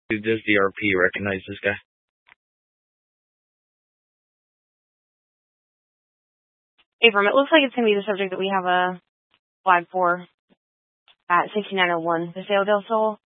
Does the RP recognize this guy? Abram, it looks like it's going to be the subject that we have a flag for at 6901, Paseo del Sol.